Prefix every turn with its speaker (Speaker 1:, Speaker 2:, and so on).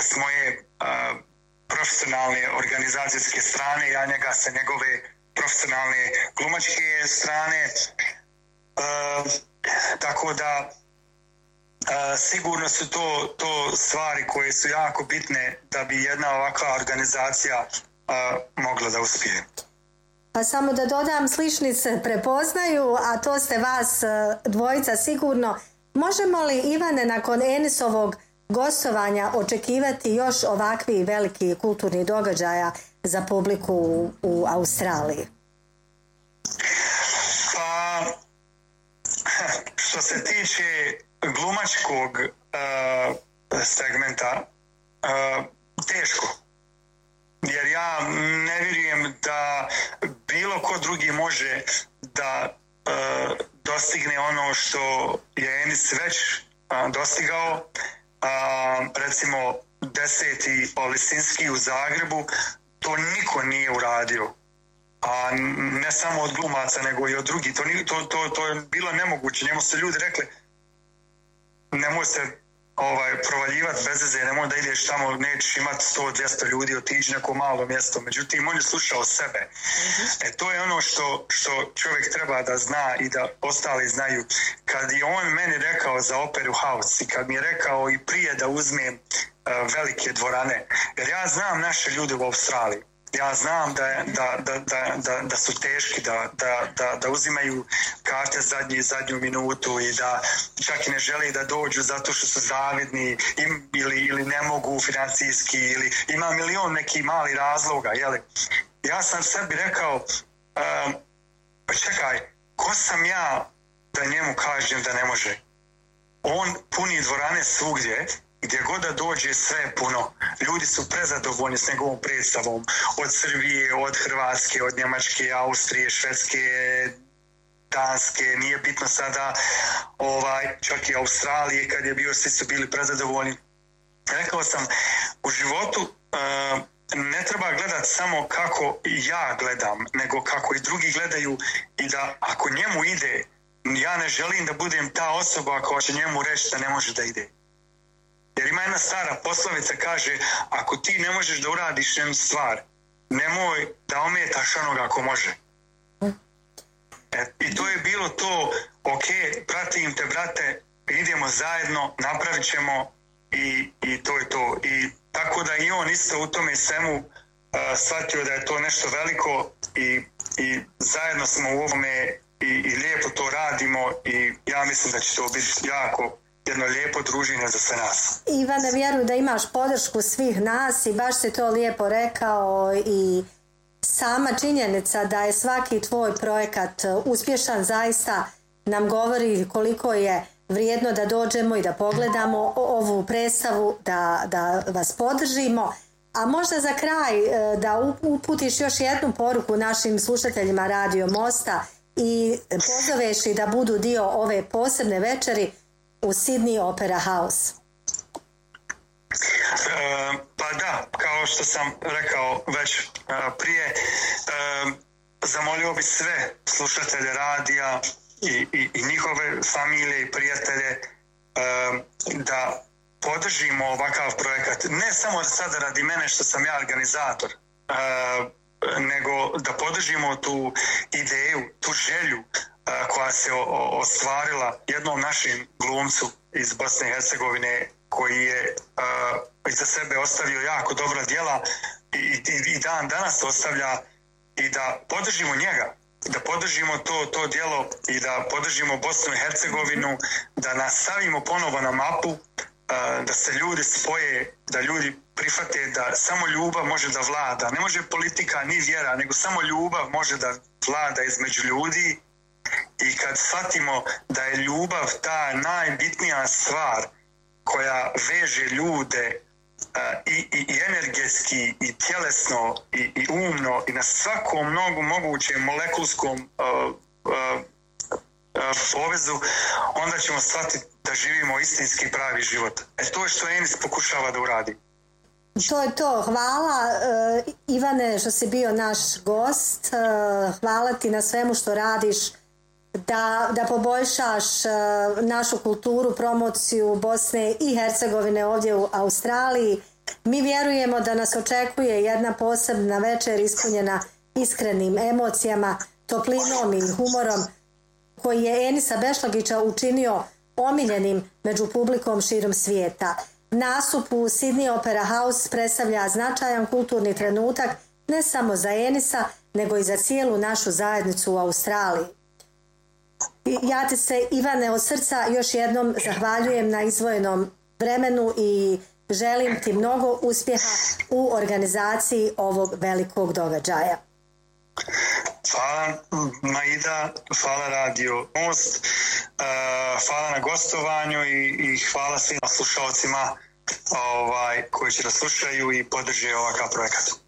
Speaker 1: s moje profesionalne organizacijske strane, ja njega sa njegove profesionalne glumačke strane. Tako da sigurno su to stvari koje su jako bitne da bi jedna ovakva organizacija mogla da uspije.
Speaker 2: Pa samo da dodam, slični se prepoznaju, a to ste vas dvojica sigurno. Možemo li, Ivane, nakon Enisovog gostovanja očekivati još ovakvi veliki kulturni događaja za publiku u Australiji?
Speaker 1: Pa, što se tiče glumačkog segmenta, teško. Jer ja ne vjerujem da bilo ko drugi može da dostigne ono što je Enis već dostigao. Recimo 10. Lisinski u Zagrebu, to niko nije uradio. A ne samo od glumaca, nego i od drugih. To je bilo nemoguće. Njemu su ljudi rekli, nemoj se provaljivati bez veze, nemoj da ideš tamo, nećeš imati 100-200 ljudi, otići neko malo mjesto. Međutim, on je slušao sebe. To je ono što čovjek treba da zna i da ostali znaju. Kad je on meni rekao za Operu House i kad mi je rekao i prije da uzmem velike dvorane, jer ja znam naše ljude u Australiji. Ja znam da su teški, da uzimaju karte zadnju minutu i da čak i ne žele da dođu zato što su zavidni ili ne mogu financijski ili ima milion nekih malih razloga. Jeli? Ja sam sebi rekao, čekaj, ko sam ja da njemu kažem da ne može? On puni dvorane svugdje, gdje god da dođe sve je puno. Ljudi su prezadovoljni s njegovom predstavom. Od Srbije, od Hrvatske, od Njemačke, Austrije, Švedske, Danske, nije bitno sada, čak i Australije kad je bio, svi su bili prezadovoljni. Rekao sam, u životu ne treba gledati samo kako ja gledam, nego kako i drugi gledaju i da ako njemu ide, ja ne želim da budem ta osoba koja će njemu reći da ne može da ide. Jer ima jedna stara poslovica, kaže, ako ti ne možeš da uradiš jednu stvar, nemoj da ometaš onoga ko može. I to je bilo to, ok, pratim te, brate, idemo zajedno, napravit ćemo i to je to. I tako da i on isto u tome svemu shvatio da je to nešto veliko i zajedno smo u ovome i lijepo to radimo i ja mislim da će to biti jako jedno lijepo druženje za sve nas.
Speaker 2: Ivane, vjerujem da imaš podršku svih nas i baš si to lijepo rekao i sama činjenica da je svaki tvoj projekat uspješan zaista nam govori koliko je vrijedno da dođemo i da pogledamo ovu predstavu, da vas podržimo. A možda za kraj da uputiš još jednu poruku našim slušateljima Radio Mosta i pozoveš i da budu dio ove posebne večeri u Sydney Opera House.
Speaker 1: Pa da, kao što sam rekao već prije, zamolio bi sve slušatelje radija i njihove familije i prijatelje da podržimo ovakav projekat. Ne samo sada radi mene što sam ja organizator, nego da podržimo tu ideju, tu želju koja se ostvarila jednom našem glumcu iz Bosne i Hercegovine koji je iza sebe ostavio jako dobra djela i dan danas ostavlja i da podržimo njega, da podržimo to djelo i da podržimo Bosnu i Hercegovinu, da nas stavimo ponovo na mapu, da se ljudi spoje, da ljudi prihvate da samo ljubav može da vlada. Ne može politika ni vjera, nego samo ljubav može da vlada između ljudi. I kad shvatimo da je ljubav ta najbitnija stvar koja veže ljude i energetski, i tjelesno, i umno, i na svakom mogućem molekulskom povezu, onda ćemo shvatiti da živimo istinski pravi život. To je što Enis pokušava da uradi.
Speaker 2: To je to. Hvala Ivane što si bio naš gost. Hvala ti na svemu što radiš da poboljšaš našu kulturu, promociju Bosne i Hercegovine ovdje u Australiji. Mi vjerujemo da nas očekuje jedna posebna večer ispunjena iskrenim emocijama, toplinom i humorom koji je Enisa Bešlagića učinio omiljenim među publikom širom svijeta. Nastup u Sydney Opera House predstavlja značajan kulturni trenutak ne samo za Enisa, nego i za cijelu našu zajednicu u Australiji. Ja ti se, Ivane, od srca još jednom zahvaljujem na izdvojenom vremenu i želim ti mnogo uspjeha u organizaciji ovog velikog događaja.
Speaker 1: Hvala Maida, hvala Radio Most, hvala na gostovanju i hvala svim slušalcima koji će da slušaju i podrže ovakav projekat.